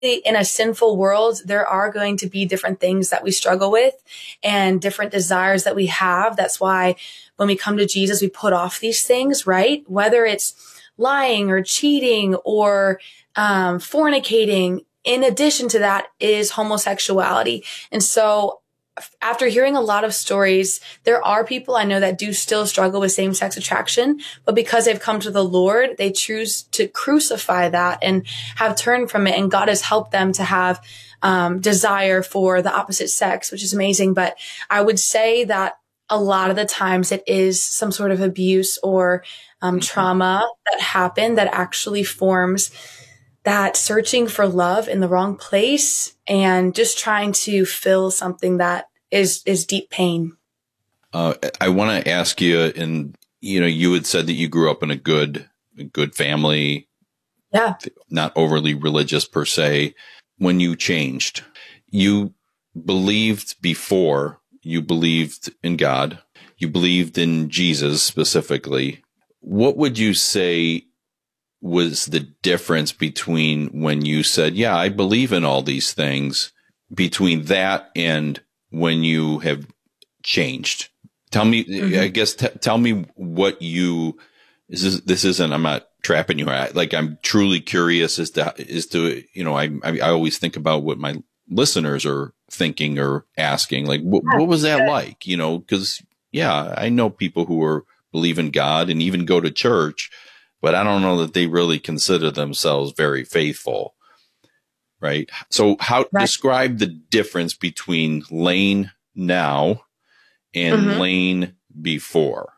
in a sinful world, there are going to be different things that we struggle with and different desires that we have. That's why when we come to Jesus, we put off these things, right? Whether it's lying or cheating or fornicating. In addition to that is homosexuality. And so after hearing a lot of stories, there are people I know that do still struggle with same-sex attraction, but because they've come to the Lord, they choose to crucify that and have turned from it. And God has helped them to have desire for the opposite sex, which is amazing. But I would say that a lot of the times it is some sort of abuse or trauma that happened that actually forms that searching for love in the wrong place and just trying to fill something that is deep pain. I want to ask you, and you had said that you grew up in a good family. Yeah. Not overly religious per se. When you changed, you believed before, you believed in God, you believed in Jesus specifically. What would you say was the difference between when you said, yeah, I believe in all these things, between that and when you have changed? Tell me, I guess, tell me what this isn't, I'm not trapping you. I'm truly curious as to, I always think about what my listeners are thinking or asking, like, what was that like? Cause I know people who believe in God and even go to church, but I don't know that they really consider themselves very faithful. Right. So describe the difference between Lane now and Lane before.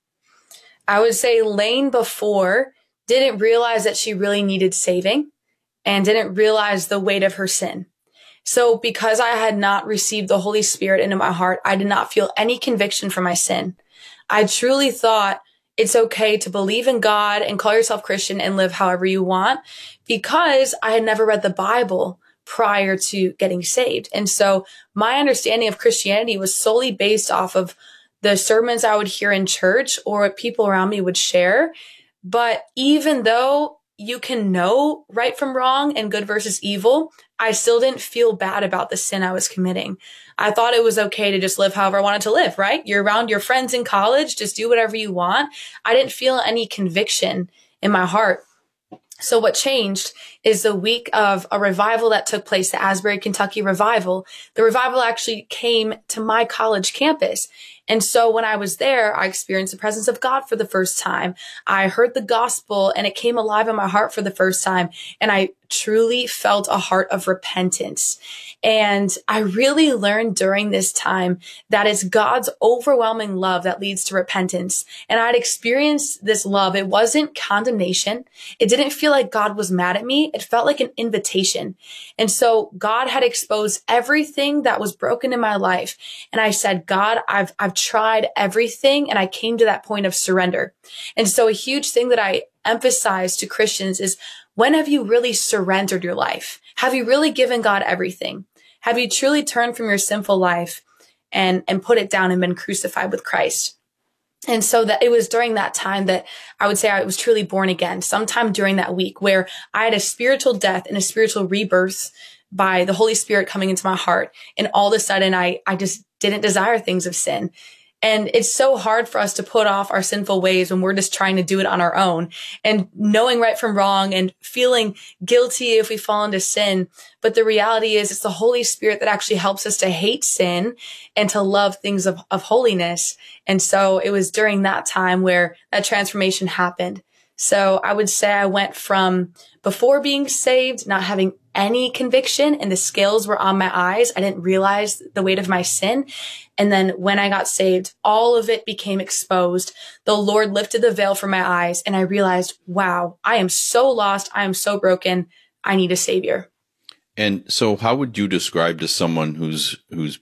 I would say Lane before didn't realize that she really needed saving and didn't realize the weight of her sin. So because I had not received the Holy Spirit into my heart, I did not feel any conviction for my sin. I truly thought it's okay to believe in God and call yourself Christian and live however you want, because I had never read the Bible prior to getting saved. And so my understanding of Christianity was solely based off of the sermons I would hear in church or what people around me would share. But even though you can know right from wrong and good versus evil, I still didn't feel bad about the sin I was committing. I thought it was okay to just live however I wanted to live, right? You're around your friends in college, just do whatever you want. I didn't feel any conviction in my heart. So what changed is the week of a revival that took place, the Asbury, Kentucky revival. The revival actually came to my college campus. And so when I was there, I experienced the presence of God for the first time. I heard the gospel and it came alive in my heart for the first time. And I truly felt a heart of repentance. And I really learned during this time that it's God's overwhelming love that leads to repentance. And I'd experienced this love. It wasn't condemnation. It didn't feel like God was mad at me. It felt like an invitation. And so God had exposed everything that was broken in my life. And I said, God, I've tried everything. And I came to that point of surrender. And so a huge thing that I emphasize to Christians is, when have you really surrendered your life? Have you really given God everything? Have you truly turned from your sinful life and put it down and been crucified with Christ? And so that it was during that time that I would say I was truly born again, sometime during that week where I had a spiritual death and a spiritual rebirth by the Holy Spirit coming into my heart. And all of a sudden I just didn't desire things of sin. And it's so hard for us to put off our sinful ways when we're just trying to do it on our own and knowing right from wrong and feeling guilty if we fall into sin. But the reality is it's the Holy Spirit that actually helps us to hate sin and to love things of holiness. And so it was during that time where that transformation happened. So I would say I went from before being saved, not having any conviction and the scales were on my eyes. I didn't realize the weight of my sin. And then when I got saved, all of it became exposed. The Lord lifted the veil from my eyes and I realized, wow, I am so lost. I am so broken. I need a savior. And so how would you describe to someone who's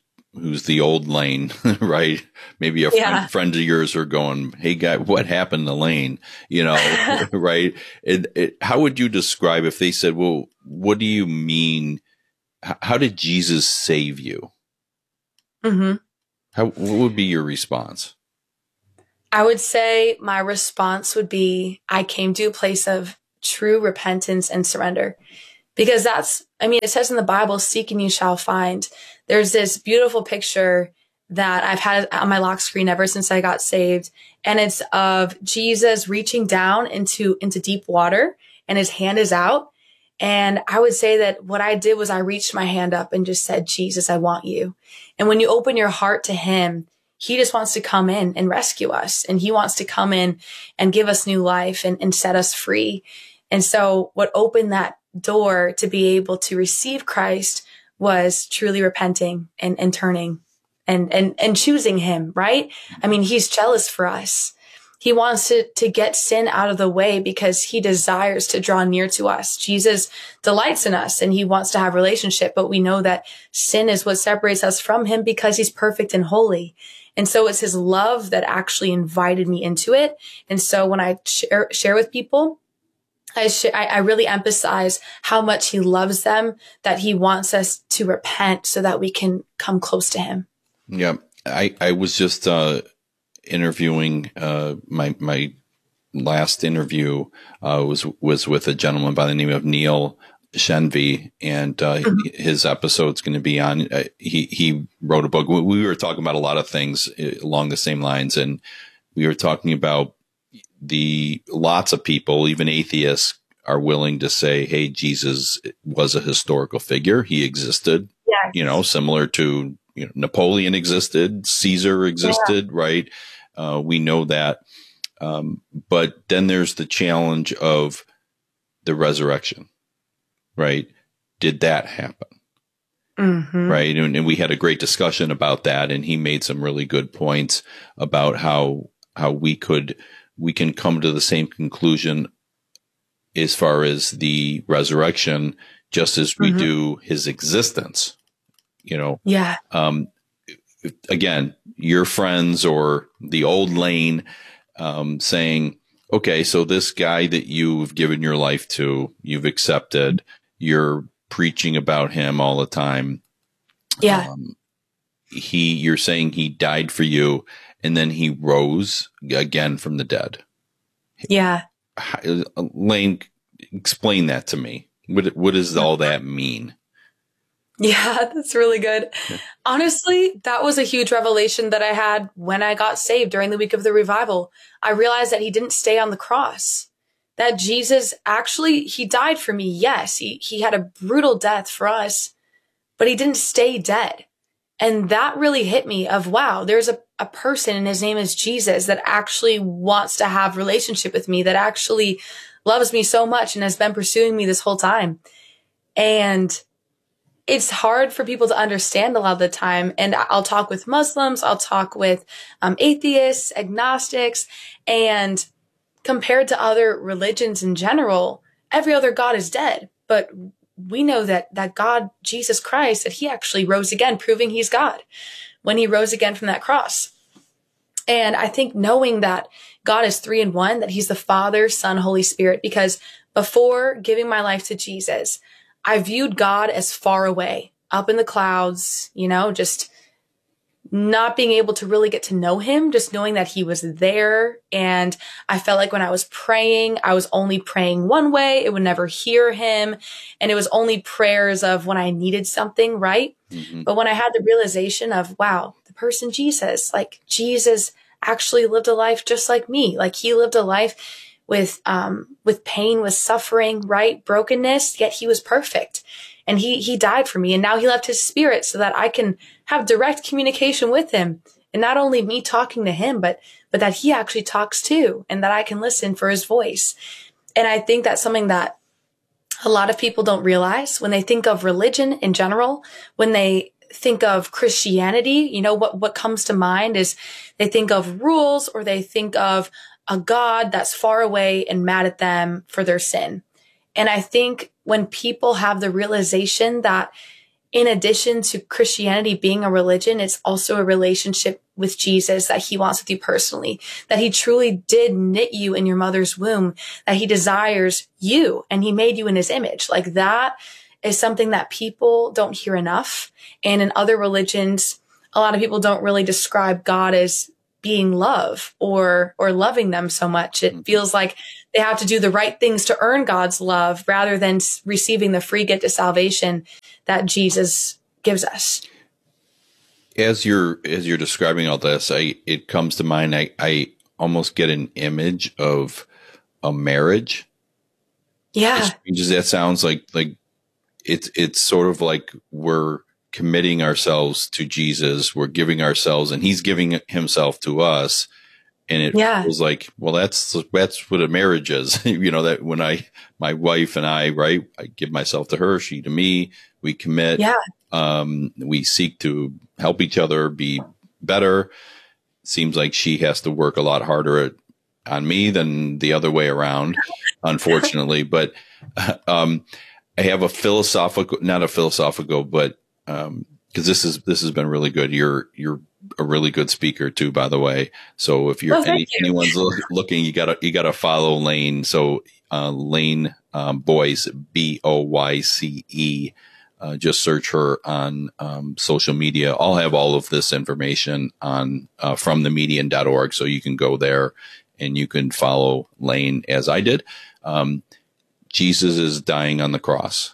the old Lane, right? Maybe a friend of yours are going, hey guy, what happened to Lane? Right? How would you describe if they said, well, what do you mean? How did Jesus save you? Mm-hmm. What would be your response? I would say my response would be, I came to a place of true repentance and surrender. Because it says in the Bible, seek and you shall find. There's this beautiful picture that I've had on my lock screen ever since I got saved. And it's of Jesus reaching down into deep water and his hand is out. And I would say that what I did was I reached my hand up and just said, Jesus, I want you. And when you open your heart to him, he just wants to come in and rescue us. And he wants to come in and give us new life and set us free. And so what opened that door to be able to receive Christ was truly repenting and turning and choosing him, right? I mean, he's jealous for us. He wants to get sin out of the way because he desires to draw near to us. Jesus delights in us and he wants to have relationship, but we know that sin is what separates us from him because he's perfect and holy. And so it's his love that actually invited me into it. And so when I share with people, I really emphasize how much he loves them, that he wants us to repent so that we can come close to him. Yeah. I was just, interviewing, my last interview, was with a gentleman by the name of Neil Shenvi, and, his episode's going to be on, he wrote a book. We were talking about a lot of things along the same lines, and we were talking about lots of people, even atheists, are willing to say, hey, Jesus was a historical figure. He existed, similar to, Napoleon existed, Caesar existed, right? We know that. But then there's the challenge of the resurrection, right? Did that happen? Mm-hmm. Right. And we had a great discussion about that. And he made some really good points about how we can come to the same conclusion as far as the resurrection, just as we do his existence, Yeah. Again, your friends or the old Lane, saying, okay, so this guy that you've given your life to, you've accepted, you're preaching about him all the time. Yeah. You're saying he died for you and then he rose again from the dead. Yeah. Lane, explain that to me. What does all that mean? Yeah, that's really good. Honestly, that was a huge revelation that I had when I got saved during the week of the revival. I realized that he didn't stay on the cross, that Jesus actually, he died for me. Yes, he had a brutal death for us, but he didn't stay dead. And that really hit me of, wow, there's a person and his name is Jesus that actually wants to have relationship with me, that actually loves me so much and has been pursuing me this whole time. And it's hard for people to understand a lot of the time. And I'll talk with Muslims, I'll talk with atheists, agnostics, and compared to other religions in general, every other God is dead. But we know that God, Jesus Christ, that he actually rose again, proving he's God when he rose again from that cross. And I think knowing that God is 3 in 1, that he's the Father, Son, Holy Spirit, because before giving my life to Jesus, I viewed God as far away, up in the clouds, just not being able to really get to know him, just knowing that he was there. And I felt like when I was praying, I was only praying one way. It would never hear him. And it was only prayers of when I needed something, right? Mm-hmm. But when I had the realization of, wow, the person Jesus, like Jesus actually lived a life just like me. Like he lived a life with pain, with suffering, right? Brokenness, yet he was perfect. And he died for me. And now he left his spirit so that I can have direct communication with him. And not only me talking to him, but that he actually talks too, and that I can listen for his voice. And I think that's something that a lot of people don't realize when they think of religion in general, when they think of Christianity, what comes to mind is they think of rules, or they think of a God that's far away and mad at them for their sin. And I think when people have the realization that in addition to Christianity being a religion, it's also a relationship with Jesus that he wants with you personally, that he truly did knit you in your mother's womb, that he desires you and he made you in his image. Like that is something that people don't hear enough. And in other religions, a lot of people don't really describe God as being love or loving them so much. It feels like they have to do the right things to earn God's love rather than receiving the free gift of salvation that Jesus gives us. As you're describing all this, it comes to mind. I almost get an image of a marriage. Yeah. As strange as that sounds, like it's sort of like we're committing ourselves to Jesus. We're giving ourselves, and he's giving himself to us. And it feels like, well, that's what a marriage is. That when my wife and I give myself to her, she to me, we commit. Yeah. We seek to help each other be better. Seems like she has to work a lot harder on me than the other way around, unfortunately. But I have not a philosophical, but because this has been really good. You're a really good speaker too, by the way. So if anyone's looking, you gotta follow Lane. So Lane Boyce, Boyce. Just search her on social media. I'll have all of this information on fromthemedian.org, so you can go there and you can follow Lane as I did. Jesus is dying on the cross.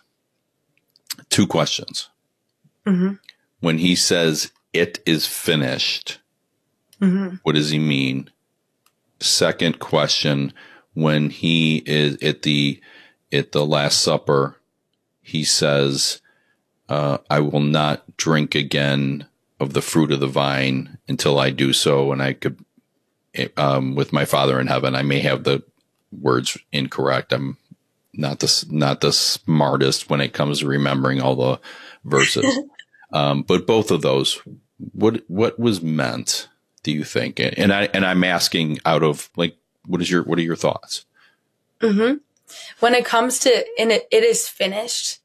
2 questions. Mm-hmm. When he says it is finished, what does he mean? Second question, when he is at the Last Supper, he says, I will not drink again of the fruit of the vine until I do so. And I could, with my Father in heaven, I may have the words incorrect. I'm not the smartest when it comes to remembering all the verses. But both of those, what was meant, do you think? And I'm asking out of like, what are your thoughts? Mm-hmm. When it comes to, it is finished.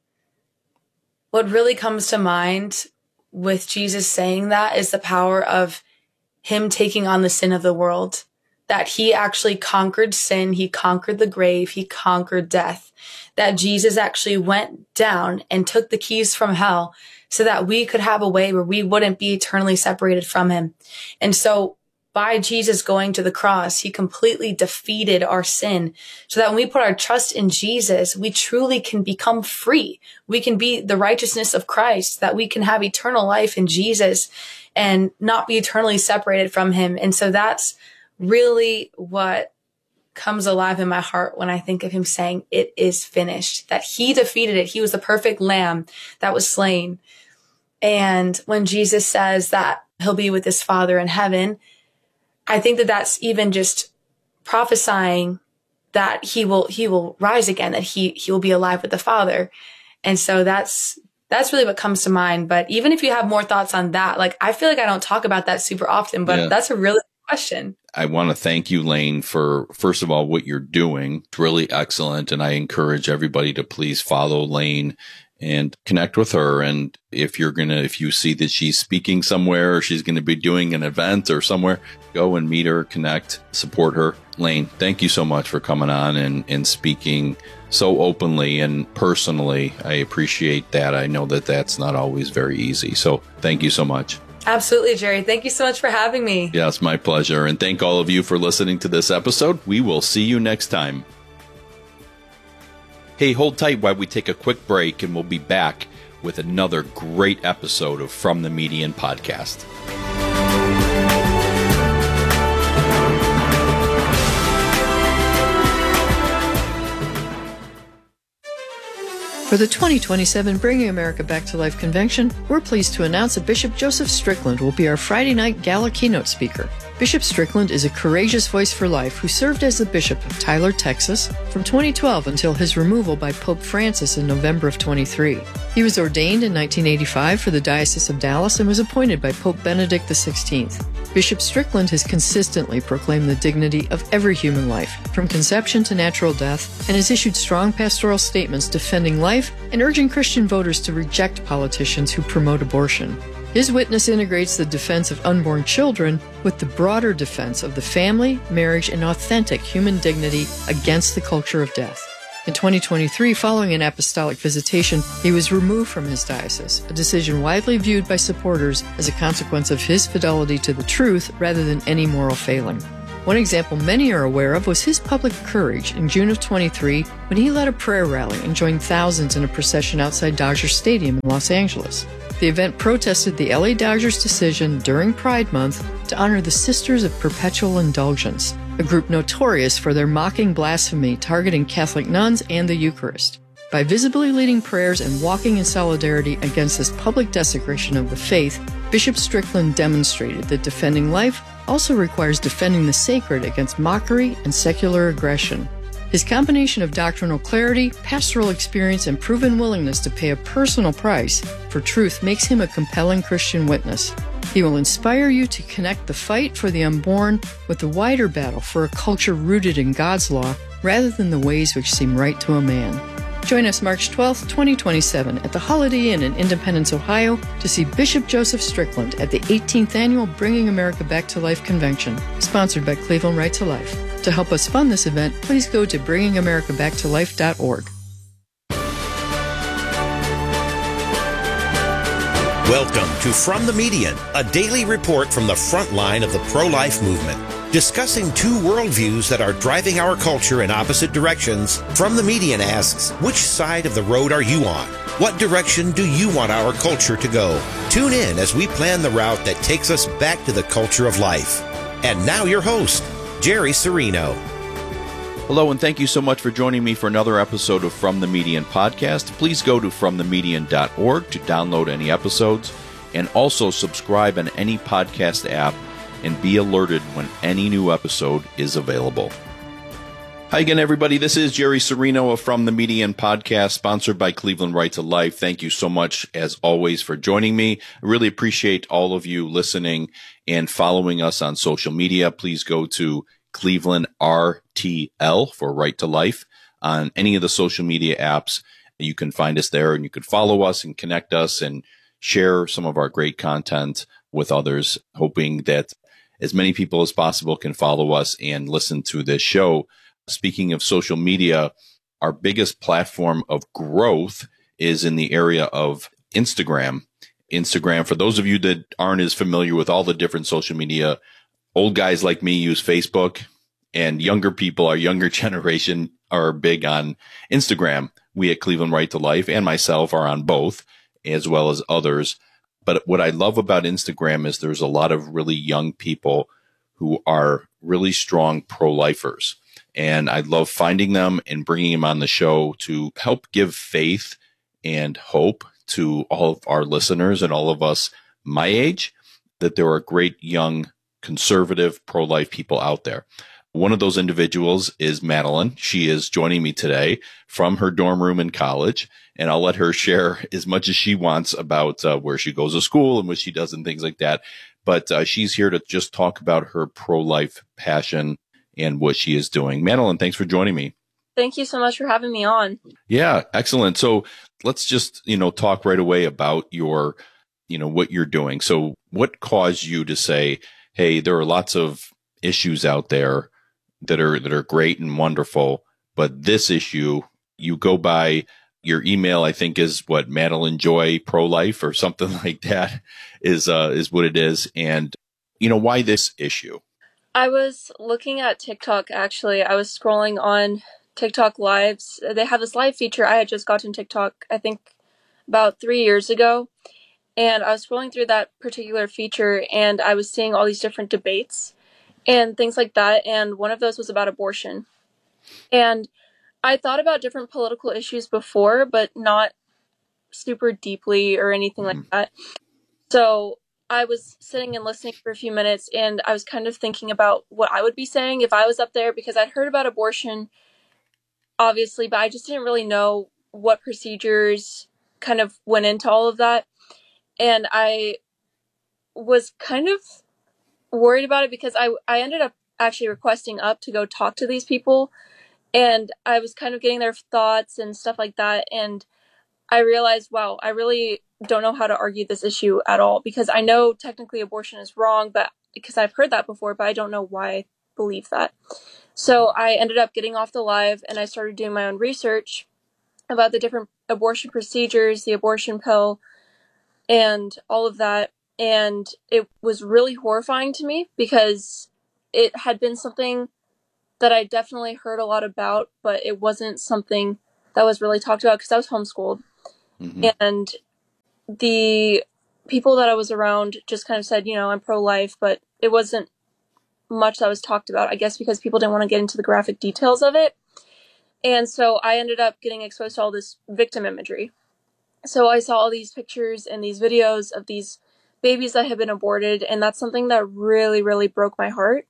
What really comes to mind with Jesus saying that is the power of him taking on the sin of the world, that he actually conquered sin. He conquered the grave. He conquered death, that Jesus actually went down and took the keys from hell so that we could have a way where we wouldn't be eternally separated from him. And so by Jesus going to the cross, he completely defeated our sin so that when we put our trust in Jesus, we truly can become free. We can be the righteousness of Christ, that we can have eternal life in Jesus and not be eternally separated from him. And so that's really what comes alive in my heart when I think of him saying it is finished, that he defeated it. He was the perfect lamb that was slain. And when Jesus says that he'll be with his Father in heaven, I think that that's even just prophesying that he will rise again, that he will be alive with the Father. And so that's really what comes to mind. But even if you have more thoughts on that, like, I feel like I don't talk about that super often, but that's a really good question. I want to thank you, Lane, for, first of all, what you're doing. It's really excellent. And I encourage everybody to please follow Lane and connect with her. And if you see that she's speaking somewhere or she's going to be doing an event or somewhere, go and meet her, connect, support her. Lane, thank you so much for coming on and speaking so openly and personally. I appreciate that. I know that that's not always very easy. So thank you so much. Absolutely, Jerry. Thank you so much for having me. Yes, my pleasure. And thank all of you for listening to this episode. We will see you next time. Hey, hold tight while we take a quick break, and we'll be back with another great episode of From the Median Podcast. For the 2027 Bringing America Back to Life Convention, we're pleased to announce that Bishop Joseph Strickland will be our Friday night gala keynote speaker. Bishop Strickland is a courageous voice for life who served as the Bishop of Tyler, Texas from 2012 until his removal by Pope Francis in November of 23. He was ordained in 1985 for the Diocese of Dallas and was appointed by Pope Benedict XVI. Bishop Strickland has consistently proclaimed the dignity of every human life, from conception to natural death, and has issued strong pastoral statements defending life and urging Christian voters to reject politicians who promote abortion. His witness integrates the defense of unborn children with the broader defense of the family, marriage, and authentic human dignity against the culture of death. In 2023, following an apostolic visitation, he was removed from his diocese, a decision widely viewed by supporters as a consequence of his fidelity to the truth rather than any moral failing. One example many are aware of was his public courage in June of 23 when he led a prayer rally and joined thousands in a procession outside Dodger Stadium in Los Angeles. The event protested the LA Dodgers' decision during Pride Month to honor the Sisters of Perpetual Indulgence, a group notorious for their mocking blasphemy targeting Catholic nuns and the Eucharist. By visibly leading prayers and walking in solidarity against this public desecration of the faith, Bishop Strickland demonstrated that defending life also requires defending the sacred against mockery and secular aggression. His combination of doctrinal clarity, pastoral experience, and proven willingness to pay a personal price for truth makes him a compelling Christian witness. He will inspire you to connect the fight for the unborn with the wider battle for a culture rooted in God's law rather than the ways which seem right to a man. Join us March 12, 2027 at the Holiday Inn in Independence, Ohio to see Bishop Joseph Strickland at the 18th Annual Bringing America Back to Life Convention, sponsored by Cleveland Right to Life. To help us fund this event, please go to bringingamericabacktolife.org. Welcome to From the Median, a daily report from the front line of the pro-life movement. Discussing two worldviews that are driving our culture in opposite directions, From the Median asks, which side of the road are you on? What direction do you want our culture to go? Tune in as we plan the route that takes us back to the culture of life. And now your host, Jerry Serino. Hello, and thank you so much for joining me for another episode of From the Median podcast. Please go to fromthemedian.org to download any episodes, and also subscribe on any podcast app and be alerted when any new episode is available. Hi again, everybody. This is Jerry Serino of From the Median podcast, sponsored by Cleveland Right to Life. Thank you so much, as always, for joining me. I really appreciate all of you listening and following us on social media. Please go to Cleveland RTL for Right to Life on any of the social media apps. You can find us there, and you can follow us and connect us and share some of our great content with others, hoping that as many people as possible can follow us and listen to this show. Speaking of social media, our biggest platform of growth is in the area of Instagram. Instagram, for those of you that aren't as familiar with all the different social media, old guys like me use Facebook, and younger people, our younger generation, are big on Instagram. We at Cleveland Right to Life and myself are on both, as well as others. But what I love about Instagram is there's a lot of really young people who are really strong pro-lifers. And I love finding them and bringing them on the show to help give faith and hope to all of our listeners and all of us my age, that there are great young conservative pro-life people out there. One of those individuals is Madeline. She is joining me today from her dorm room in college, and I'll let her share as much as she wants about where she goes to school and what she does and things like that. But she's here to just talk about her pro-life passion and what she is doing. Madeline, thanks for joining me. Thank you so much for having me on. Yeah, excellent. So let's just, talk right away about your, what you're doing. So what caused you to say, hey, there are lots of issues out there that are great and wonderful, but this issue, you go by your email, I think is what, Madeline Joy Pro-Life or something like that is what it is. And, why this issue? I was looking at TikTok, actually. I was scrolling on TikTok Lives. They have this live feature. I had just gotten TikTok, I think, about 3 years ago. And I was scrolling through that particular feature, and I was seeing all these different debates and things like that. And one of those was about abortion. And I thought about different political issues before, but not super deeply or anything like that. So I was sitting and listening for a few minutes, and I was kind of thinking about what I would be saying if I was up there, because I'd heard about abortion, obviously, but I just didn't really know what procedures kind of went into all of that. And I was kind of worried about it because I ended up actually requesting up to go talk to these people, and I was kind of getting their thoughts and stuff like that. And I realized, wow, I really don't know how to argue this issue at all, because I know technically abortion is wrong, but because I've heard that before, but I don't know why I believe that. So I ended up getting off the live and I started doing my own research about the different abortion procedures, the abortion pill, and all of that. And it was really horrifying to me because it had been something that I definitely heard a lot about, but it wasn't something that was really talked about because I was homeschooled. Mm-hmm. And the people that I was around just kind of said, I'm pro-life, but it wasn't much that was talked about, I guess because people didn't want to get into the graphic details of it. And so I ended up getting exposed to all this victim imagery. So I saw all these pictures and these videos of these babies that had been aborted, and that's something that really, really broke my heart.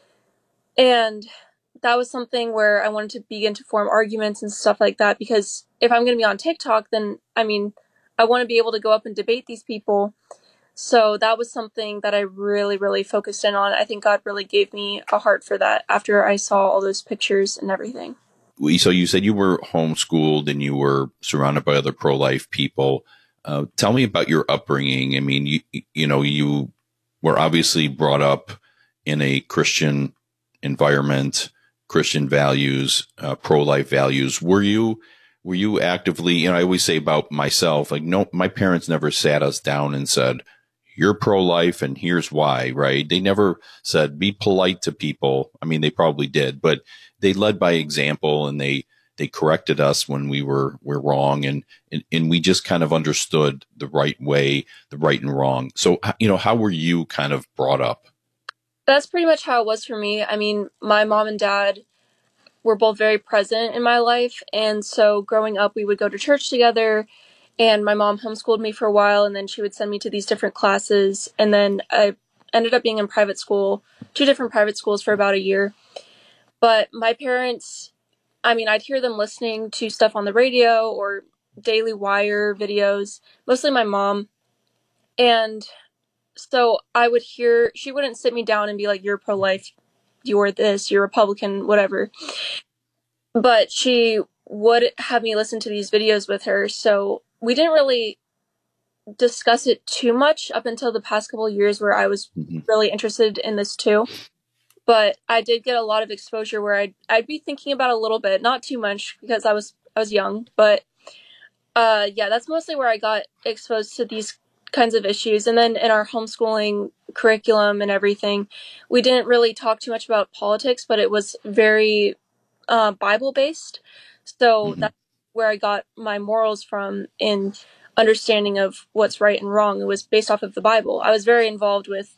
And that was something where I wanted to begin to form arguments and stuff like that, because if I'm going to be on TikTok, then, I want to be able to go up and debate these people. So that was something that I really, really focused in on. I think God really gave me a heart for that after I saw all those pictures and everything. So you said you were homeschooled and you were surrounded by other pro-life people. Tell me about your upbringing. I mean, you were obviously brought up in a Christian environment, Christian values, pro-life values. Were you actively, I always say about myself, like, no, my parents never sat us down and said, you're pro-life and here's why, right? They never said, be polite to people. I mean, they probably did, but they led by example and they corrected us when we're wrong. And we just kind of understood the right way, the right and wrong. So, how were you kind of brought up? That's pretty much how it was for me. I mean, my mom and dad were both very present in my life. And so growing up, we would go to church together. And my mom homeschooled me for a while, and then she would send me to these different classes. And then I ended up being in private school, 2 different private schools for about a year. But my parents, I'd hear them listening to stuff on the radio or Daily Wire videos, mostly my mom. And so I would hear, she wouldn't sit me down and be like, you're pro-life, you're this, you're Republican, whatever. But she would have me listen to these videos with her. So we didn't really discuss it too much up until the past couple of years where I was really interested in this too. But I did get a lot of exposure where I'd be thinking about a little bit, not too much because I was young, but that's mostly where I got exposed to these kinds of issues. And then in our homeschooling curriculum and everything, we didn't really talk too much about politics, but it was very Bible based. So that's where I got my morals from in understanding of what's right and wrong. It was based off of the Bible. I was very involved with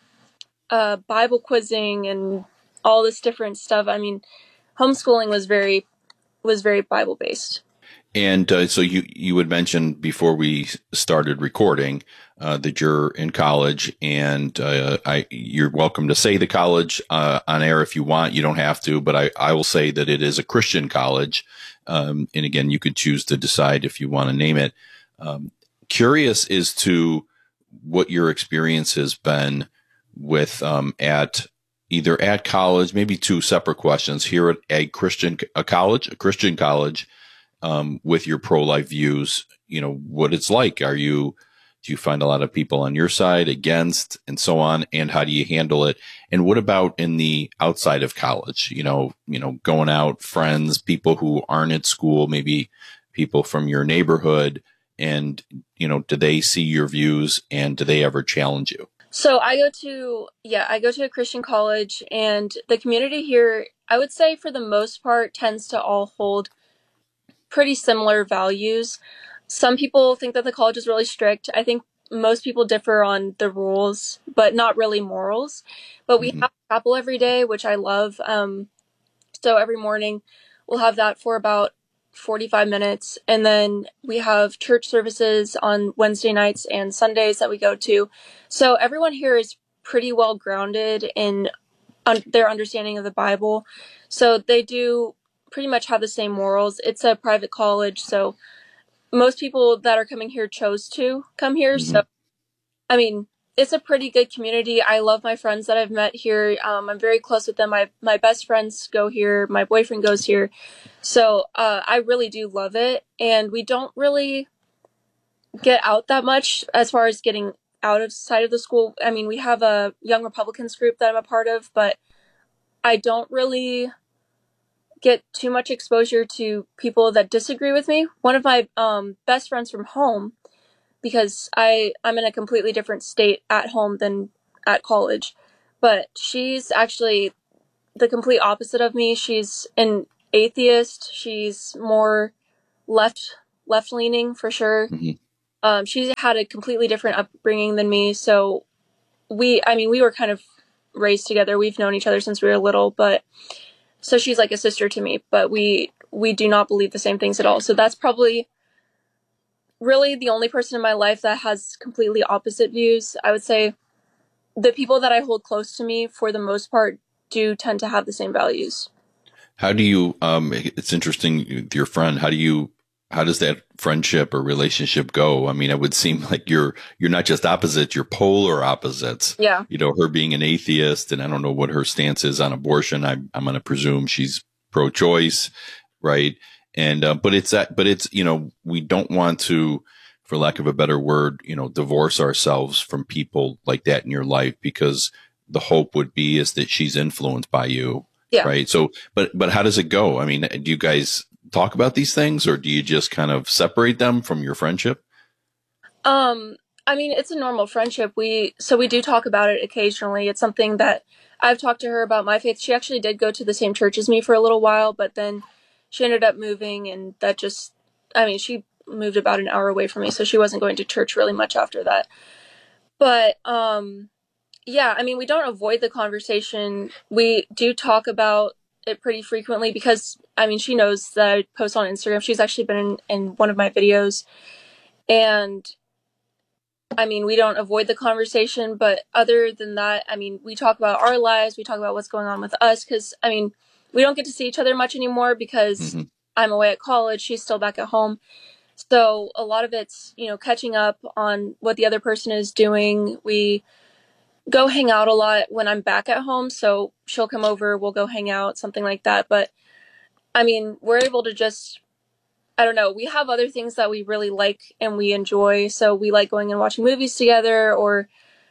Bible quizzing and all this different stuff. Homeschooling was very Bible based. And so you had mentioned before we started recording that you're in college, and you're welcome to say the college on air if you want. You don't have to, but I will say that it is a Christian college. And again, you could choose to decide if you want to name it. Curious as to what your experience has been with at college, maybe 2 separate questions here at a Christian college. With your pro-life views, what it's like. Do you find a lot of people on your side, against, and so on? And how do you handle it? And what about in the outside of college? Going out, friends, people who aren't at school, maybe people from your neighborhood, and, do they see your views and do they ever challenge you? So I go to a Christian college, and the community here, I would say for the most part, tends to all hold pretty similar values. Some people think that the college is really strict. I think most people differ on the rules, but not really morals. But we have chapel every day, which I love. So every morning we'll have that for about 45 minutes. And then we have church services on Wednesday nights and Sundays that we go to. So everyone here is pretty well grounded in their understanding of the Bible. So they do pretty much have the same morals. It's a private college, so most people that are coming here chose to come here. So, it's a pretty good community. I love my friends that I've met here. I'm very close with them. My best friends go here. My boyfriend goes here. So I really do love it. And we don't really get out that much as far as getting outside of the school. We have a Young Republicans group that I'm a part of, but I don't really get too much exposure to people that disagree with me. One of my best friends from home, because I'm in a completely different state at home than at college, but she's actually the complete opposite of me. She's an atheist. She's more left leaning for sure. Mm-hmm. She's had a completely different upbringing than me, so we were kind of raised together. We've known each other since we were little, but so she's like a sister to me, but we do not believe the same things at all. So that's probably really the only person in my life that has completely opposite views. I would say the people that I hold close to me, for the most part, do tend to have the same values. How do you, it's interesting, your friend, how does that friendship or relationship go? I mean, it would seem like you're not just opposites, you're polar opposites. Yeah. You know, her being an atheist, and I don't know what her stance is on abortion. I'm going to presume she's pro-choice, right? And, but it's, you know, we don't want to, for lack of a better word, you know, divorce ourselves from people like that in your life, because the hope would be is that she's influenced by you. Yeah. Right. So, but how does it go? I mean, do you guys talk about these things, or do you just kind of separate them from your friendship? I mean, it's a normal friendship. We do talk about it occasionally. It's something that I've talked to her about my faith. She actually did go to the same church as me for a little while, but then she ended up moving, and that just, I mean, she moved about an hour away from me, so she wasn't going to church really much after that. But, yeah, I mean, we don't avoid the conversation. We do talk about it pretty frequently because, I mean, she knows that I post on Instagram. She's actually been in one of my videos. And, I mean, we don't avoid the conversation. But other than that, I mean, we talk about our lives. We talk about what's going on with us. Because, I mean, we don't get to see each other much anymore because I'm away at college. She's still back at home. So a lot of it's, you know, catching up on what the other person is doing. We go hang out a lot when I'm back at home. So she'll come over, we'll go hang out, something like that. But I mean, we're able to just, I don't know, we have other things that we really like and we enjoy. So we like going and watching movies together, or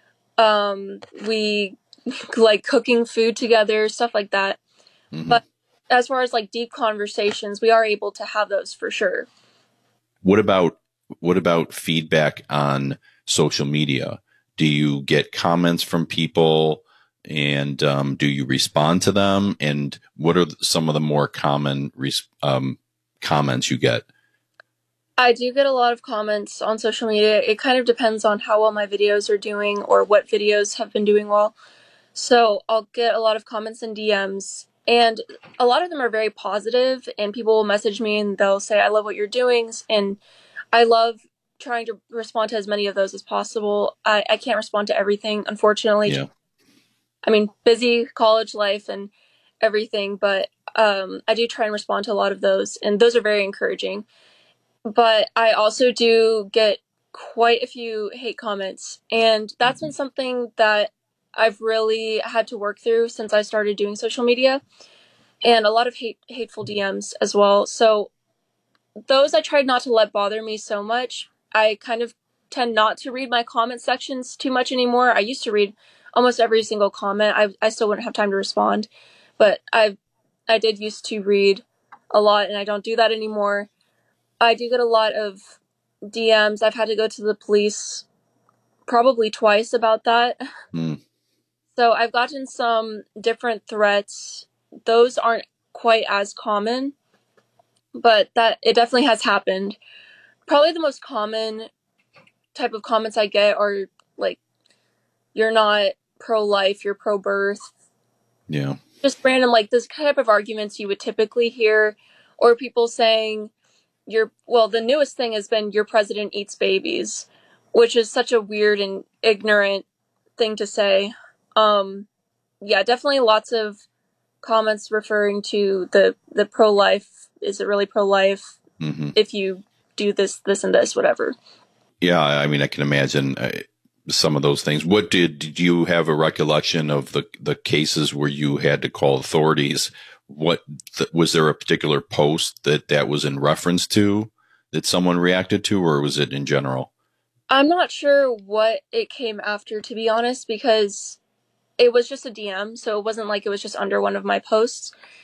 we like cooking food together, stuff like that. But as far as like deep conversations, we are able to have those for sure. What about feedback on social media? Do you get comments from people, and do you respond to them? And what are some of the more common comments you get? I do get a lot of comments on social media. It kind of depends on how well my videos are doing or what videos have been doing well. So I'll get a lot of comments and DMs, and a lot of them are very positive, and people will message me and they'll say, I love what you're doing. And I love trying to respond to as many of those as possible. I can't respond to everything, unfortunately. Yeah. I mean, busy college life and everything, but I do try and respond to a lot of those, and those are very encouraging. But I also do get quite a few hate comments, and that's been something that I've really had to work through since I started doing social media, and a lot of hateful DMs as well. So those I tried not to let bother me so much. I kind of tend not to read my comment sections too much anymore. I used to read almost every single comment. I still wouldn't have time to respond, but I did used to read a lot, and I don't do that anymore. I do get a lot of DMs. I've had to go to the police probably twice about that. So I've gotten some different threats. Those aren't quite as common, but that it definitely has happened. Probably the most common type of comments I get are like, you're not pro-life, you're pro-birth. Yeah. Just random, like this type of arguments you would typically hear, or people saying, the newest thing has been your president eats babies, which is such a weird and ignorant thing to say. Yeah, definitely lots of comments referring to the pro-life. Is it really pro-life? If you do this, and this, whatever. Yeah, I mean, I can imagine some of those things. What did you have a recollection of the cases where you had to call authorities? Was there a particular post that was in reference to that someone reacted to, or was it in general? I'm not sure what it came after, to be honest, because it was just a DM, so it wasn't like it was just under one of my posts.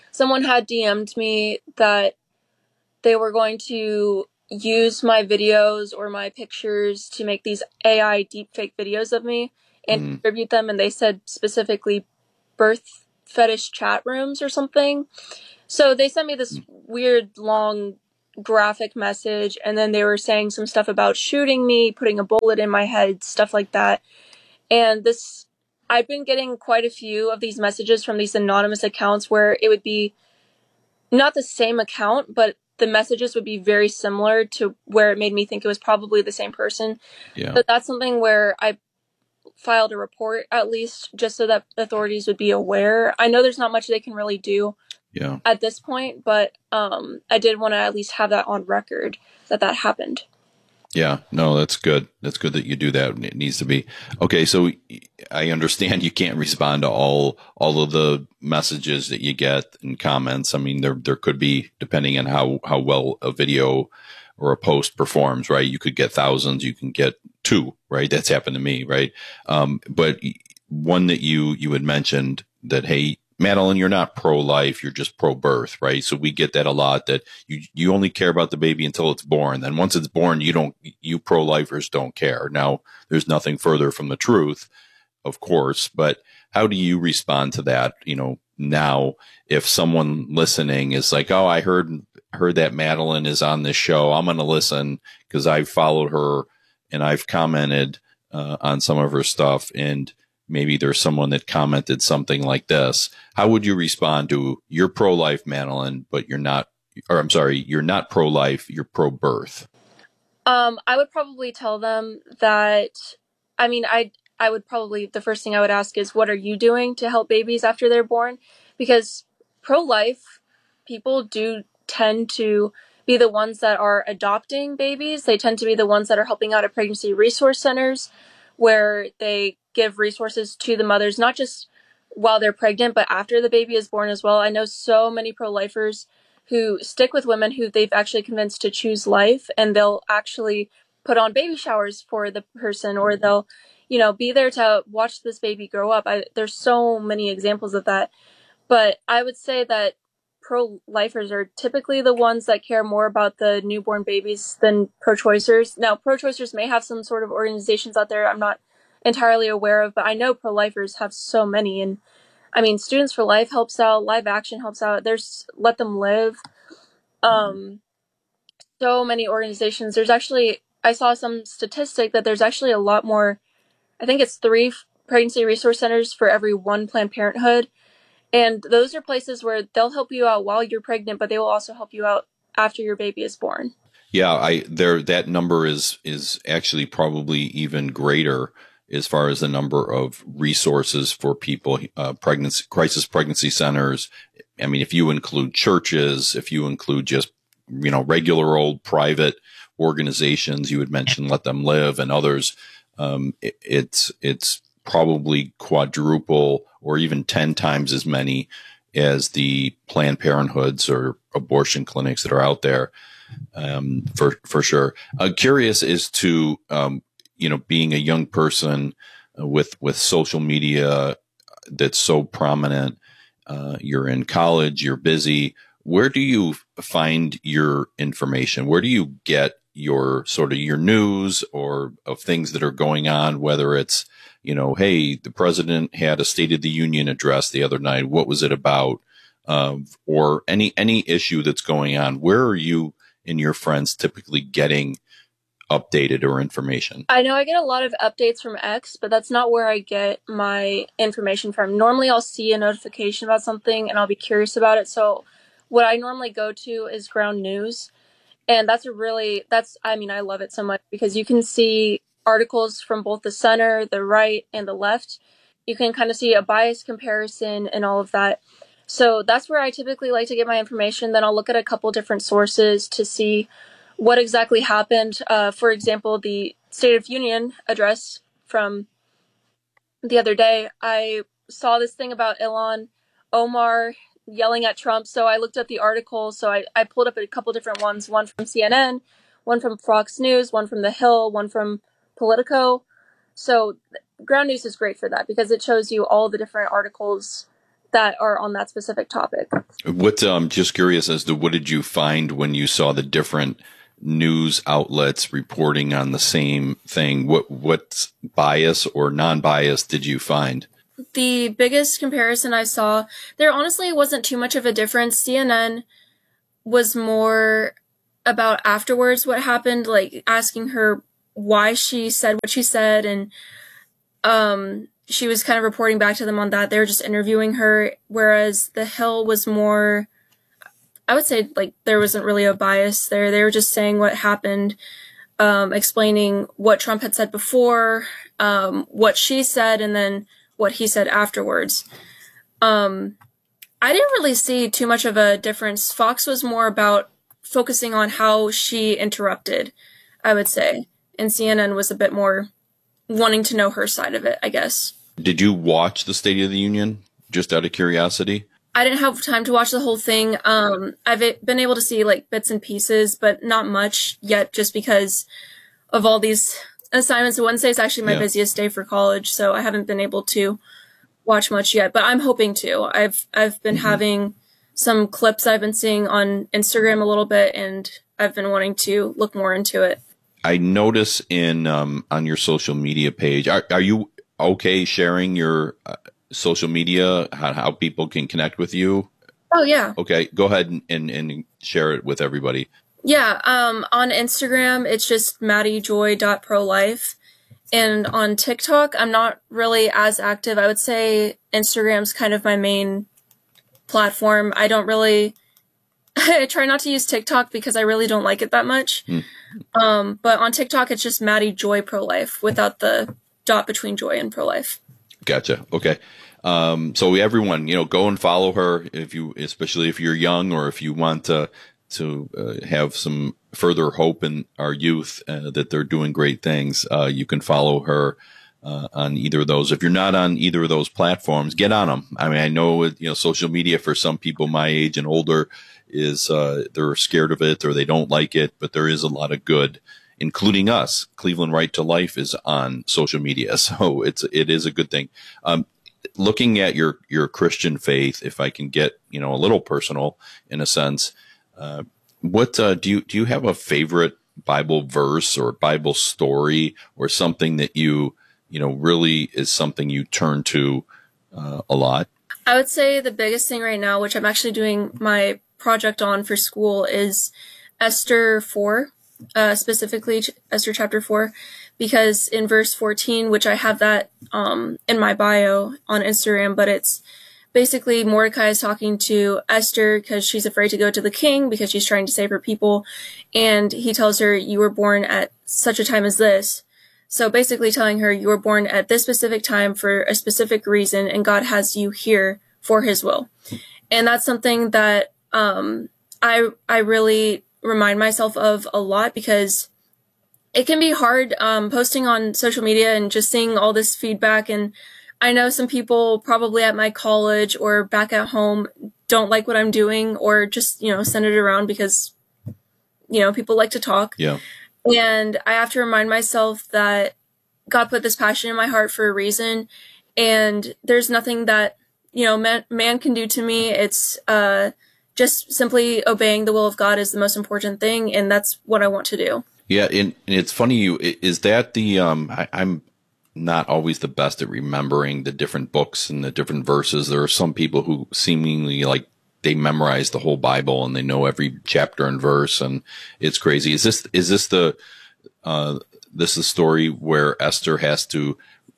someone had DM'd me that they were going to use my videos or my pictures to make these AI deepfake videos of me and distribute them. And they said specifically birth fetish chat rooms or something. So they sent me this weird, long, graphic message. And then they were saying some stuff about shooting me, putting a bullet in my head, stuff like that. And I've been getting quite a few of these messages from these anonymous accounts where it would be not the same account, but the messages would be very similar to where it made me think it was probably the same person. Yeah. But that's something where I filed a report, at least, just so that authorities would be aware. I know there's not much they can really do at this point, but I did want to at least have that on record that happened. Yeah, no, that's good. That's good that you do that. It needs to be. Okay, so I understand you can't respond to all of the messages that you get and comments. I mean, there could be, depending on how well a video or a post performs, right? You could get thousands, you can get 2, right? That's happened to me, right? But one that you had mentioned that, hey, Madeline, you're not pro-life, you're just pro-birth, right? So we get that a lot, that you only care about the baby until it's born. Then once it's born, you pro-lifers don't care. Now, there's nothing further from the truth, of course, but how do you respond to that? Now, if someone listening is like, oh, I heard that Madeline is on this show, I'm going to listen because I've followed her and I've commented on some of her stuff, and maybe there's someone that commented something like this. How would you respond to, you're pro-life, Madeline, but you're not pro-life, you're pro-birth? I would probably tell them that, I would probably, the first thing I would ask is, what are you doing to help babies after they're born? Because pro-life people do tend to be the ones that are adopting babies. They tend to be the ones that are helping out at pregnancy resource centers, where they give resources to the mothers, not just while they're pregnant, but after the baby is born as well. I know so many pro-lifers who stick with women who they've actually convinced to choose life, and they'll actually put on baby showers for the person, or they'll, be there to watch this baby grow up. There's so many examples of that. But I would say that pro-lifers are typically the ones that care more about the newborn babies than pro-choicers. Now, pro-choicers may have some sort of organizations out there I'm not entirely aware of, but I know pro-lifers have so many. And Students for Life helps out, Live Action helps out, there's Let Them Live. So many organizations. I saw some statistic that there's actually a lot more, I think it's 3 pregnancy resource centers for every 1 Planned Parenthood. And those are places where they'll help you out while you're pregnant, but they will also help you out after your baby is born. Yeah, that number is actually probably even greater as far as the number of resources for people, crisis pregnancy centers. I mean, if you include churches, if you include just, regular old private organizations, you would mention Let Them Live and others. It's probably quadruple or even 10 times as many as the Planned Parenthoods or abortion clinics that are out there, for sure. Curious as to, being a young person with social media that's so prominent. You're in college, you're busy. Where do you find your information? Where do you get your news or of things that are going on, whether it's, hey, the president had a State of the Union address the other night. What was it about? Or any issue that's going on? Where are you and your friends typically getting updated or information? I know I get a lot of updates from X, but that's not where I get my information from. Normally I'll see a notification about something and I'll be curious about it. So what I normally go to is Ground News. And I love it so much because you can see articles from both the center, the right, and the left. You can kind of see a bias comparison and all of that. So that's where I typically like to get my information. Then I'll look at a couple different sources to see what exactly happened. For example, the State of Union address from the other day, I saw this thing about Ilhan Omar yelling at Trump. So I looked up the article. So I pulled up a couple different ones, one from CNN, one from Fox News, one from The Hill, one from Politico. So Ground News is great for that because it shows you all the different articles that are on that specific topic. What, just curious as to what did you find when you saw the different news outlets reporting on the same thing? What bias or non-bias did you find? The biggest comparison I saw, there honestly wasn't too much of a difference. CNN was more about afterwards what happened, like asking her why she said what she said, and she was kind of reporting back to them on that. They were just interviewing her, whereas The Hill was more, I would say, like, there wasn't really a bias there. They were just saying what happened, explaining what Trump had said before, what she said, and then what he said afterwards. I didn't really see too much of a difference. Fox was more about focusing on how she interrupted, I would say. And CNN was a bit more wanting to know her side of it, I guess. Did you watch the State of the Union, just out of curiosity? I didn't have time to watch the whole thing. I've been able to see like bits and pieces, but not much yet, just because of all these assignments. Wednesday is actually my busiest day for college, so I haven't been able to watch much yet, but I'm hoping to. I've been having some clips I've been seeing on Instagram a little bit, and I've been wanting to look more into it. I notice in on your social media page, are you okay sharing your social media, how people can connect with you? Oh, yeah. Okay, go ahead and share it with everybody. Yeah, on Instagram, it's just maddiejoy.prolife. And on TikTok, I'm not really as active. I would say Instagram's kind of my main platform. I try not to use TikTok because I really don't like it that much. But on TikTok, it's just Maddie Joy Pro-Life without the dot between joy and pro-life. Gotcha. Okay. So everyone, go and follow her especially if you're young, or if you want to have some further hope in our youth that they're doing great things. You can follow her on either of those. If you're not on either of those platforms, get on them. I mean, I know social media for some people my age and older is they're scared of it or they don't like it, but there is a lot of good, including us. Cleveland Right to Life is on social media, so it is a good thing. Looking at your Christian faith, if I can get a little personal in a sense, what do you have a favorite Bible verse or Bible story or something that you really is something you turn to a lot? I would say the biggest thing right now, which I'm actually doing my project on for school, is Esther 4, specifically Esther chapter 4, because in verse 14, which I have that in my bio on Instagram, but it's basically Mordecai is talking to Esther because she's afraid to go to the king because she's trying to save her people. And he tells her, you were born at such a time as this. So basically telling her you were born at this specific time for a specific reason, and God has you here for his will. And that's something that I really remind myself of a lot, because it can be hard posting on social media and just seeing all this feedback. And I know some people probably at my college or back at home don't like what I'm doing, or just, send it around because, people like to talk. Yeah. And I have to remind myself that God put this passion in my heart for a reason. And there's nothing that, man can do to me. It's just simply obeying the will of God is the most important thing. And that's what I want to do. Yeah. And it's funny, is that the, I'm not always the best at remembering the different books and the different verses. There are some people who seemingly like they memorize the whole Bible and they know every chapter and verse, and it's crazy. Is this the story where Esther has to,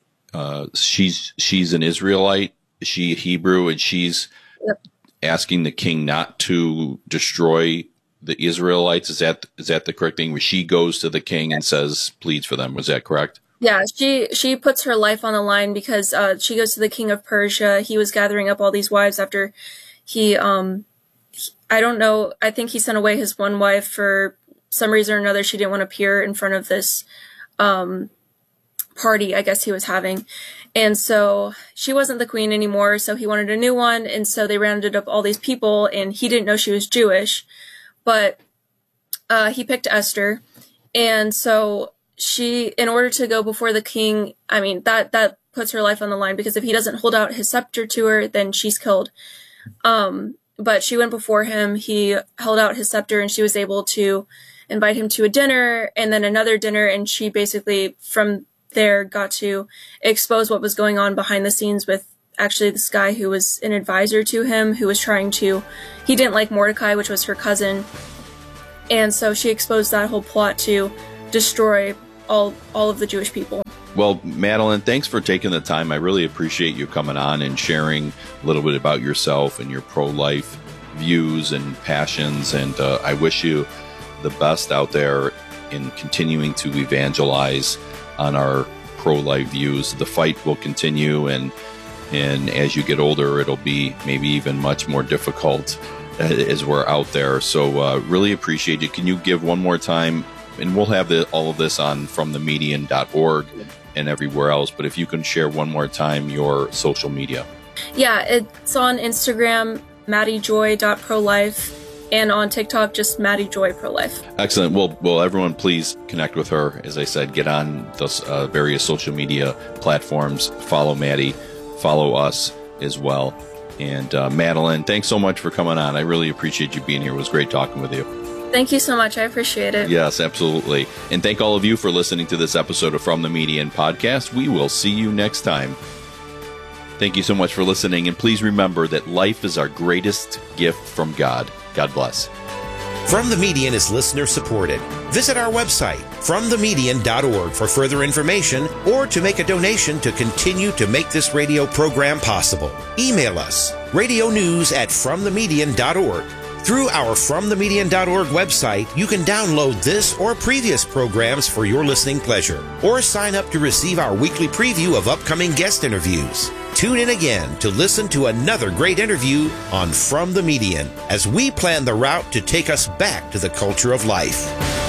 she's an Israelite, she Hebrew, and she's asking the king not to destroy the Israelites? Is that the correct thing, where she goes to the king and says, pleads for them? Was that correct? Yeah, she puts her life on the line because she goes to the king of Persia. He was gathering up all these wives after he, I don't know, I think he sent away his one wife for some reason or another. She didn't want to appear in front of this party, I guess he was having. And so she wasn't the queen anymore, so he wanted a new one. And so they rounded up all these people, and he didn't know she was Jewish, but he picked Esther. And so in order to go before the king, I mean, that puts her life on the line, because if he doesn't hold out his scepter to her, then she's killed. But she went before him, he held out his scepter, and she was able to invite him to a dinner and then another dinner. And she basically from there got to expose what was going on behind the scenes with actually this guy who was an advisor to him, who was he didn't like Mordecai, which was her cousin. And so she exposed that whole plot to destroy all of the Jewish people. Well, Madeline, thanks for taking the time. I really appreciate you coming on and sharing a little bit about yourself and your pro-life views and passions. And I wish you the best out there in continuing to evangelize on our pro-life views. The fight will continue, and as you get older, it'll be maybe even much more difficult as we're out there. So really appreciate you. Can you give one more time? And we'll have all of this on fromthemedian.org and everywhere else. But if you can share one more time your social media. Yeah, it's on Instagram, maddiejoy.prolife, and on TikTok, just maddiejoyprolife. Excellent. Well, everyone, please connect with her. As I said, get on those various social media platforms. Follow Maddie. Follow us as well. And Madeline, thanks so much for coming on. I really appreciate you being here. It was great talking with you. Thank you so much. I appreciate it. Yes, absolutely. And thank all of you for listening to this episode of From the Median Podcast. We will see you next time. Thank you so much for listening. And please remember that life is our greatest gift from God. God bless. From the Median is listener supported. Visit our website, fromthemedian.org, for further information or to make a donation to continue to make this radio program possible. Email us, radionews@fromthemedian.org. Through our fromthemedian.org website, you can download this or previous programs for your listening pleasure, or sign up to receive our weekly preview of upcoming guest interviews. Tune in again to listen to another great interview on From the Median as we plan the route to take us back to the culture of life.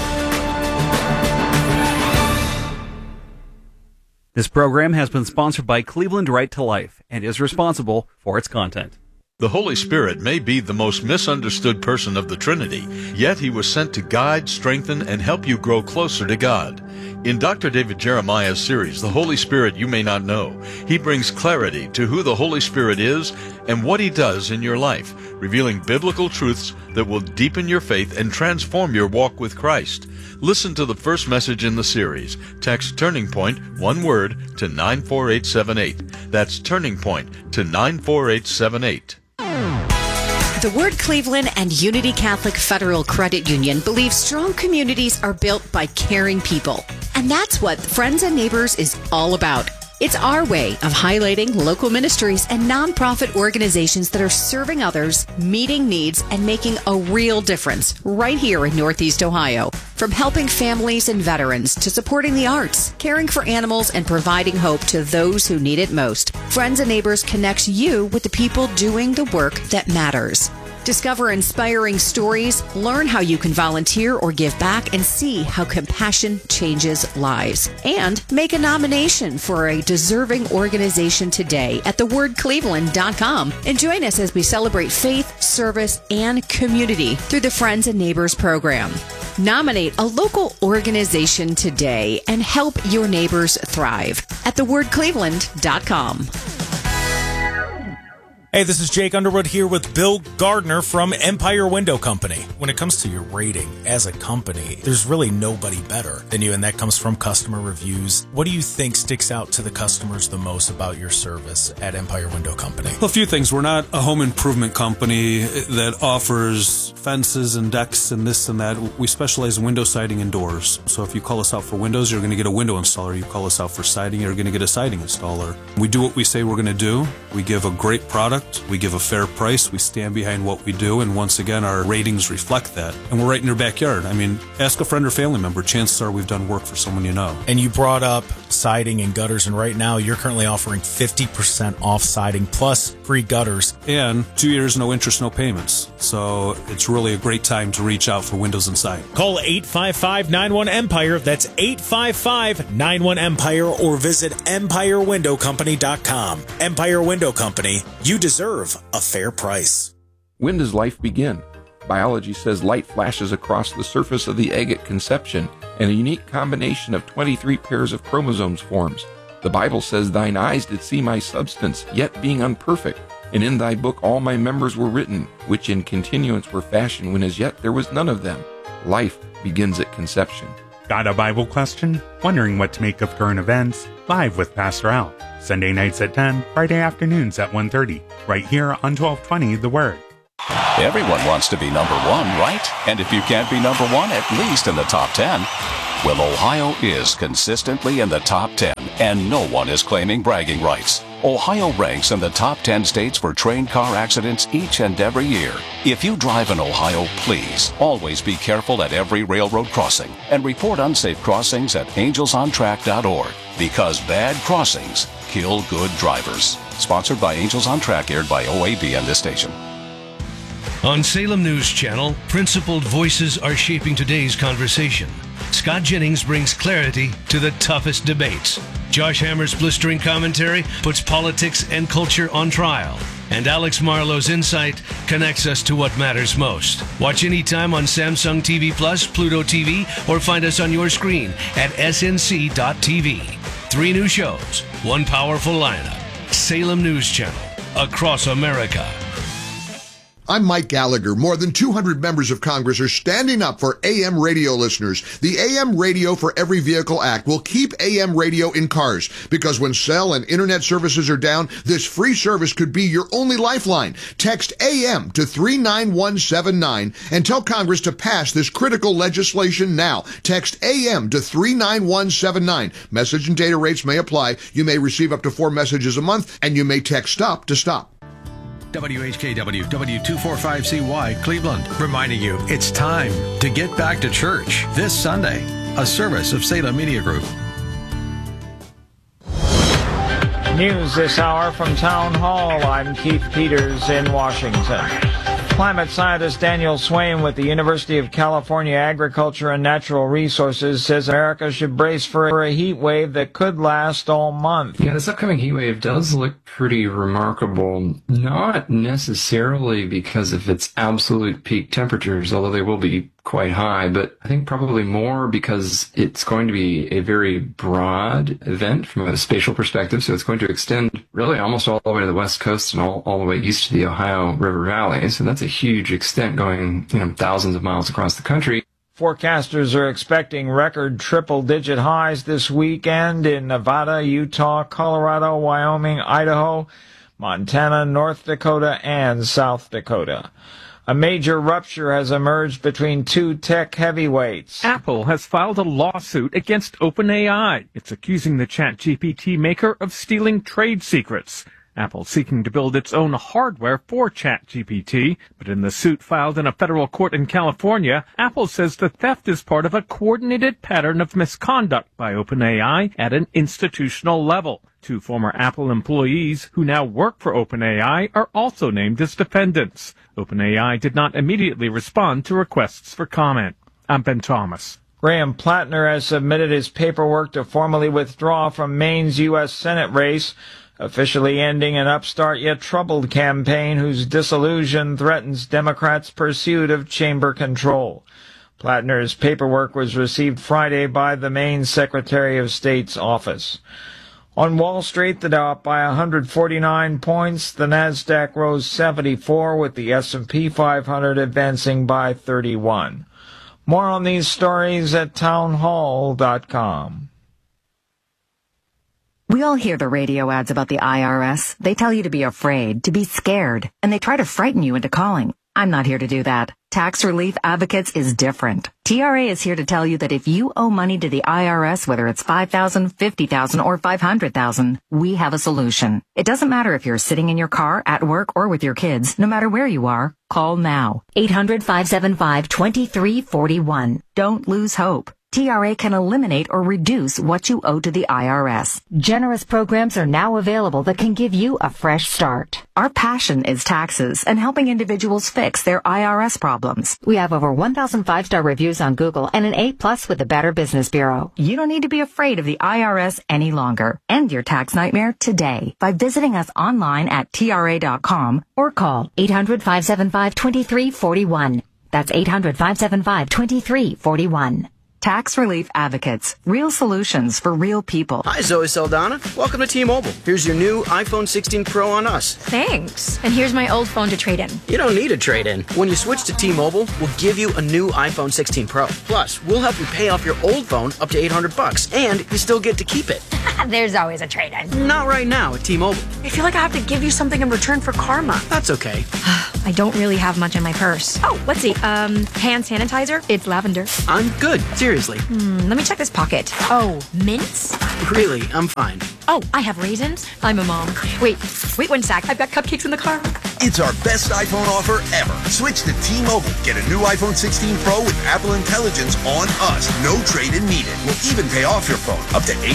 This program has been sponsored by Cleveland Right to Life and is responsible for its content. The Holy Spirit may be the most misunderstood person of the Trinity, yet he was sent to guide, strengthen, and help you grow closer to God. In Dr. David Jeremiah's series, The Holy Spirit You May Not Know, he brings clarity to who the Holy Spirit is and what he does in your life, revealing biblical truths that will deepen your faith and transform your walk with Christ. Listen to the first message in the series. Text Turning Point, one word, to 94878. That's Turning Point to 94878. The Word Cleveland and Unity Catholic Federal Credit Union believes strong communities are built by caring people. And that's what Friends and Neighbors is all about. It's our way of highlighting local ministries and nonprofit organizations that are serving others, meeting needs, and making a real difference right here in Northeast Ohio. From helping families and veterans to supporting the arts, caring for animals, and providing hope to those who need it most, Friends and Neighbors connects you with the people doing the work that matters. Discover inspiring stories, learn how you can volunteer or give back, and see how compassion changes lives. And make a nomination for a deserving organization today at thewordcleveland.com. And join us as we celebrate faith, service, and community through the Friends and Neighbors program. Nominate a local organization today and help your neighbors thrive at thewordcleveland.com. Hey, this is Jake Underwood here with Bill Gardner from Empire Window Company. When it comes to your rating as a company, there's really nobody better than you, and that comes from customer reviews. What do you think sticks out to the customers the most about your service at Empire Window Company? Well, a few things. We're not a home improvement company that offers fences and decks and this and that. We specialize in window siding and doors. So if you call us out for windows, you're going to get a window installer. You call us out for siding, you're going to get a siding installer. We do what we say we're going to do. We give a great product. We give a fair price. We stand behind what we do. And once again, our ratings reflect that. And we're right in your backyard. I mean, ask a friend or family member. Chances are we've done work for someone you know. And you brought up siding and gutters, and right now you're currently offering 50% off siding plus free gutters. And 2 years, no interest, no payments. So it's really a great time to reach out for windows and siding. Call 855-91-EMPIRE. That's 855-91-EMPIRE, or visit EmpireWindowCompany.com. Empire Window Company. You deserve a fair price. When does life begin? Biology says light flashes across the surface of the egg at conception and a unique combination of 23 pairs of chromosomes forms. The Bible says, "Thine eyes did see my substance, yet being unperfect. And in thy book all my members were written, which in continuance were fashioned, when as yet there was none of them." Life begins at conception. Got a Bible question? Wondering what to make of current events? Live with Pastor Al. Sunday nights at 10, Friday afternoons at 1:30. Right here on 1220 The Word. Everyone wants to be number one, right? And if you can't be number one, at least in the top 10. Well, Ohio is consistently in the top 10, and no one is claiming bragging rights. Ohio ranks in the top 10 states for train car accidents each and every year. If you drive in Ohio, please always be careful at every railroad crossing and report unsafe crossings at angelsontrack.org, because bad crossings kill good drivers. Sponsored by Angels on Track, aired by OAB and this station. On Salem News Channel, principled voices are shaping today's conversation. Scott Jennings brings clarity to the toughest debates. Josh Hammer's blistering commentary puts politics and culture on trial. And Alex Marlowe's insight connects us to what matters most. Watch anytime on Samsung TV Plus, Pluto TV, or find us on your screen at snc.tv. 3 new shows, 1 powerful lineup. Salem News Channel, across America. I'm Mike Gallagher. More than 200 members of Congress are standing up for AM radio listeners. The AM Radio for Every Vehicle Act will keep AM radio in cars, because when cell and internet services are down, this free service could be your only lifeline. Text AM to 39179 and tell Congress to pass this critical legislation now. Text AM to 39179. Message and data rates may apply. You may receive up to 4 messages a month, and you may text STOP to stop. WHKW, W245CY, Cleveland, reminding you it's time to get back to church this Sunday, a service of Salem Media Group. News this hour from Town Hall. I'm Keith Peters in Washington. Climate scientist Daniel Swain with the University of California Agriculture and Natural Resources says America should brace for a heat wave that could last all month. Yeah, this upcoming heat wave does look pretty remarkable. Not necessarily because of its absolute peak temperatures, although they will be quite high, but I think probably more because it's going to be a very broad event from a spatial perspective. So it's going to extend really almost all the way to the West Coast and all the way east to the Ohio River Valley. So that's a huge extent, going, thousands of miles across the country. Forecasters are expecting record triple-digit highs this weekend in Nevada, Utah, Colorado, Wyoming, Idaho, Montana, North Dakota, and South Dakota. A major rupture has emerged between 2 tech heavyweights. Apple has filed a lawsuit against OpenAI. It's accusing the ChatGPT maker of stealing trade secrets. Apple seeking to build its own hardware for ChatGPT, but in the suit filed in a federal court in California, Apple says the theft is part of a coordinated pattern of misconduct by OpenAI at an institutional level. 2 former Apple employees who now work for OpenAI are also named as defendants. OpenAI did not immediately respond to requests for comment. I'm Ben Thomas. Graham Plattner has submitted his paperwork to formally withdraw from Maine's U.S. Senate race, officially ending an upstart yet troubled campaign whose disillusion threatens Democrats' pursuit of chamber control. Plattner's paperwork was received Friday by the Maine Secretary of State's office. On Wall Street, the Dow up by 149 points. The Nasdaq rose 74, with the S&P 500 advancing by 31. More on these stories at townhall.com. We all hear the radio ads about the IRS. They tell you to be afraid, to be scared, and they try to frighten you into calling. I'm not here to do that. Tax Relief Advocates is different. TRA is here to tell you that if you owe money to the IRS, whether it's $5,000, $50,000, or $500,000, we have a solution. It doesn't matter if you're sitting in your car, at work, or with your kids. No matter where you are, call now. 800-575-2341. Don't lose hope. TRA can eliminate or reduce what you owe to the IRS. Generous programs are now available that can give you a fresh start. Our passion is taxes and helping individuals fix their IRS problems. We have over 1,000 5-star reviews on Google and an A+ with the Better Business Bureau. You don't need to be afraid of the IRS any longer. End your tax nightmare today by visiting us online at TRA.com or call 800-575-2341. That's 800-575-2341. Tax Relief Advocates. Real solutions for real people. Hi, Zoe Saldana. Welcome to T-Mobile. Here's your new iPhone 16 Pro on us. Thanks. And here's my old phone to trade in. You don't need a trade-in. When you switch to T-Mobile, we'll give you a new iPhone 16 Pro. Plus, we'll help you pay off your old phone up to $800, and you still get to keep it. There's always a trade-in. Not right now at T-Mobile. I feel like I have to give you something in return for karma. That's okay. I don't really have much in my purse. Oh, let's see. Hand sanitizer. It's lavender. I'm good. Seriously. Let me check this pocket. Oh, mints? Really, I'm fine. Oh, I have raisins. I'm a mom. Wait 1 sec. I've got cupcakes in the car. It's our best iPhone offer ever. Switch to T-Mobile. Get a new iPhone 16 Pro with Apple Intelligence on us. No trade-in needed. We'll even pay off your phone up to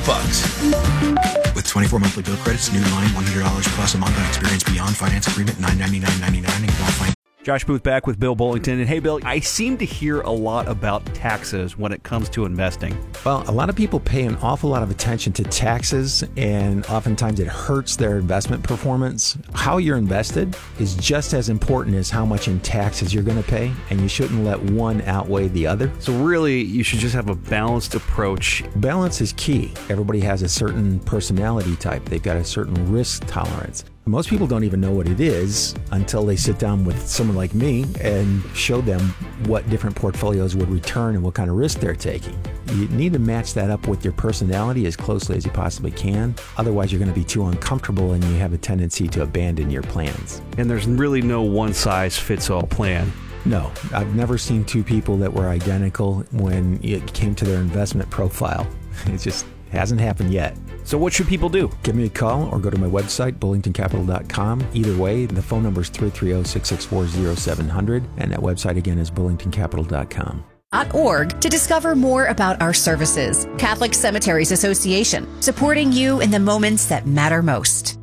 $800. With 24 monthly bill credits, new line $100 plus a month on experience beyond finance agreement $999.99 and qualifying. Josh Booth back with Bill Bullington. And hey, Bill, I seem to hear a lot about taxes when it comes to investing. Well, a lot of people pay an awful lot of attention to taxes, and oftentimes it hurts their investment performance. How you're invested is just as important as how much in taxes you're going to pay, and you shouldn't let one outweigh the other. So really, you should just have a balanced approach. Balance is key. Everybody has a certain personality type. They've got a certain risk tolerance. Most people don't even know what it is until they sit down with someone like me and show them what different portfolios would return and what kind of risk they're taking. You need to match that up with your personality as closely as you possibly can. Otherwise, you're going to be too uncomfortable and you have a tendency to abandon your plans. And there's really no one-size-fits-all plan. No, I've never seen two people that were identical when it came to their investment profile. It just hasn't happened yet. So what should people do? Give me a call or go to my website, bullingtoncapital.com. Either way, the phone number is 330-664-0700, and that website again is bullingtoncapital.com. .org to discover more about our services. Catholic Cemeteries Association, supporting you in the moments that matter most.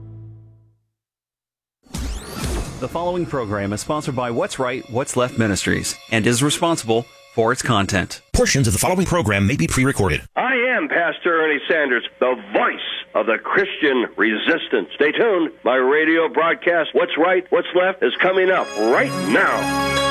The following program is sponsored by What's Right, What's Left Ministries and is responsible for its content. Portions of the following program may be pre-recorded. I am Pastor Ernie Sanders, the voice of the Christian resistance. Stay tuned. My radio broadcast, What's Right, What's Left, is coming up right now.